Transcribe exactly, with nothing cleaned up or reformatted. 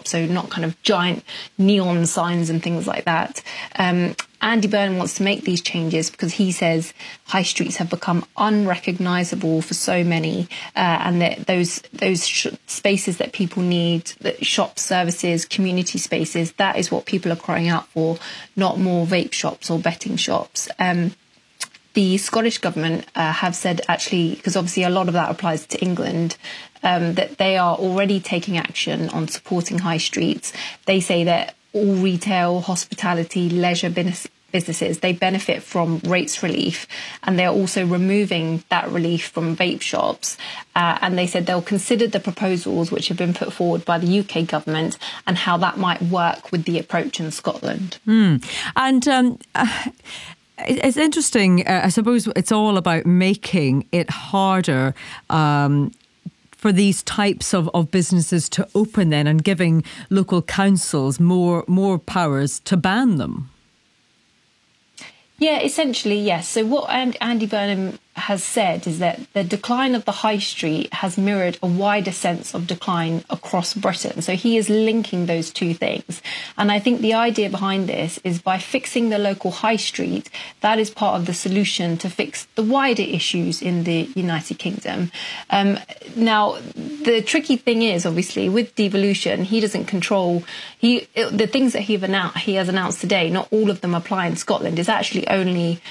shops, so not kind of giant neon signs and things like that. Um, Andy Burnham wants to make these changes because he says high streets have become unrecognisable for so many, uh, and that those those sh- spaces that people need, that shops, services, community spaces, that is what people are crying out for, not more vape shops or betting shops. Um, the Scottish government uh, have said, actually, because obviously a lot of that applies to England, um, that they are already taking action on supporting high streets. They say that all retail, hospitality, leisure businesses, they benefit from rates relief, and they're also removing that relief from vape shops. Uh, and they said they'll consider the proposals which have been put forward by the U K government and how that might work with the approach in Scotland. Mm. And um, uh, it's interesting. Uh, I suppose it's all about making it harder um for these types of, of businesses to open then, and giving local councils more more powers to ban them. Yeah, essentially, yes. So what Andy Burnham has said is that the decline of the high street has mirrored a wider sense of decline across Britain. So he is linking those two things. And I think the idea behind this is by fixing the local high street, that is part of the solution to fix the wider issues in the United Kingdom. Um, now, the tricky thing is, obviously, with devolution, he doesn't control he the things that he, announced, he has announced today, not all of them apply in Scotland. It's actually only